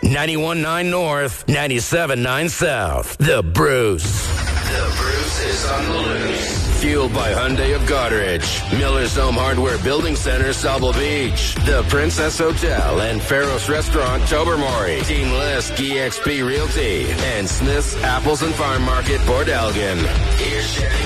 91.9 North, 97.9 South. The Bruce. The Bruce is on the loose. Fueled by Hyundai of Goderich, Miller's Home Hardware Building Center, Sauble Beach, The Princess Hotel and Faros Restaurant, Tobermory, Team List, EXP Realty, and Smith's Apples and Farm Market, Port Elgin. Here's Shanny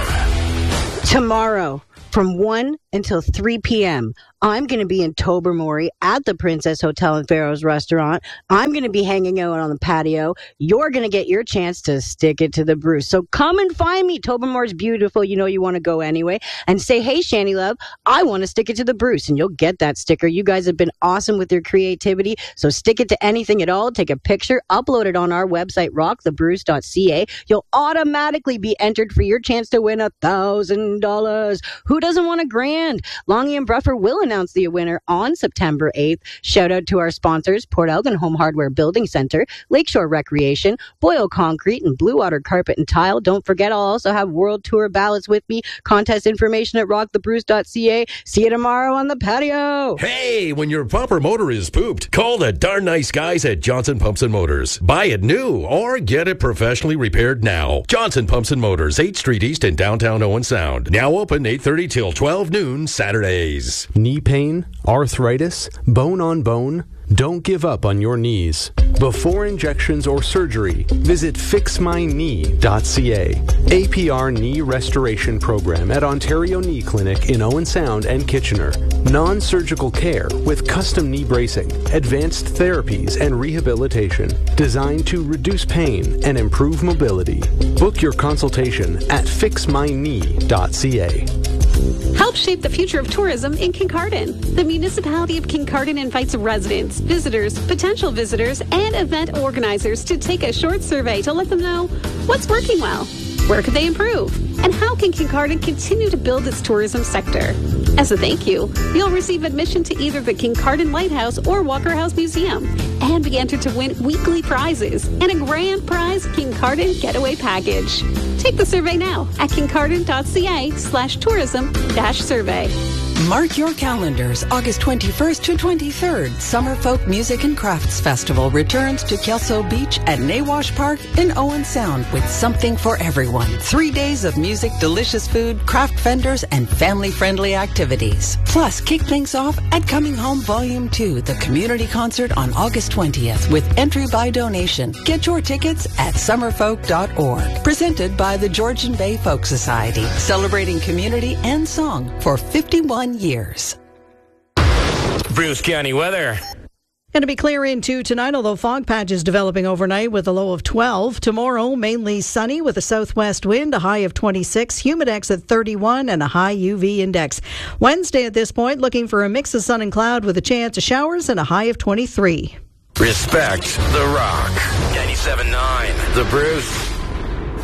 Love. Tomorrow, from 1 until 3 p.m., I'm going to be in Tobermory at the Princess Hotel and Faros Restaurant. I'm going to be hanging out on the patio. You're going to get your chance to stick it to the Bruce. So come and find me. Tobermory's beautiful. You know you want to go anyway. And say, hey, Shanny Love, I want to stick it to the Bruce. And you'll get that sticker. You guys have been awesome with your creativity. So stick it to anything at all. Take a picture, upload it on our website, rockthebruce.ca. You'll automatically be entered for your chance to win $1,000. Who doesn't want a grand? Longy and Bruffer will announce the winner on September 8th. Shout out to our sponsors, Port Elgin Home Hardware Building Center, Lakeshore Recreation, Boyle Concrete, and Blue Water Carpet and Tile. Don't forget, I'll also have World Tour ballots with me. Contest information at rockthebruce.ca. See you tomorrow on the patio. Hey, when your bumper motor is pooped, call the darn nice guys at Johnson Pumps and Motors. Buy it new or get it professionally repaired now. Johnson Pumps and Motors, 8th Street East in downtown Owen Sound. Now open 8:30 till 12 noon Saturdays. Knee pain, arthritis, bone on bone. Don't give up on your knees. Before injections or surgery, visit fixmyknee.ca. APR Knee Restoration Program at Ontario Knee Clinic in Owen Sound and Kitchener. Non-surgical care with custom knee bracing, advanced therapies, and rehabilitation designed to reduce pain and improve mobility. Book your consultation at fixmyknee.ca. Help shape the future of tourism in Kincardine. The municipality of Kincardine invites residents, visitors, potential visitors, and event organizers to take a short survey to let them know what's working well, where could they improve, and how can Kincardine continue to build its tourism sector. As a thank you, you'll receive admission to either the Kincardine Lighthouse or Walker House Museum and be entered to win weekly prizes and a grand prize Kincardine Getaway Package. Take the survey now at kincardine.ca/tourism-survey. Mark your calendars. August 21st to 23rd, Summer Folk Music and Crafts Festival returns to Kelso Beach at Nawash Park in Owen Sound with something for everyone. 3 days of music, delicious food, craft vendors, and family-friendly activities. Plus, kick things off at Coming Home Volume 2, the community concert on August 20th with entry by donation. Get your tickets at summerfolk.org. Presented by the Georgian Bay Folk Society, celebrating community and song for 51 years. Bruce County weather. Going to be clear into tonight, although fog patches developing overnight with a low of 12. Tomorrow, mainly sunny with a southwest wind, a high of 26, humidex at 31, and a high UV index. Wednesday at this point, looking for a mix of sun and cloud with a chance of showers and a high of 23. Respect the Rock. 97.9 The Bruce.